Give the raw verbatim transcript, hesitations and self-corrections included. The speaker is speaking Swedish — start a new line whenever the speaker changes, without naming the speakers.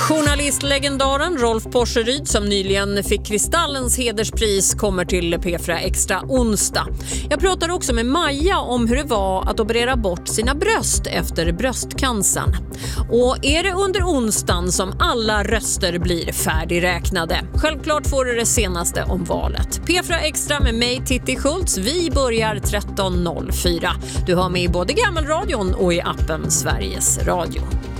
Journalistlegendaren Rolf Porseryd, som nyligen fick Kristallens hederspris, kommer till P fyra Extra onsdag. Jag pratar också med Maja om hur det var att operera bort sina bröst efter bröstcancern. Och är det under onsdagen som alla röster blir färdigräknade? Självklart får du det senaste om valet. P fyra Extra med mig, Titti Schultz. Vi börjar tretton noll fyra. Du har med i både Gammelradion och i appen Sveriges Radio.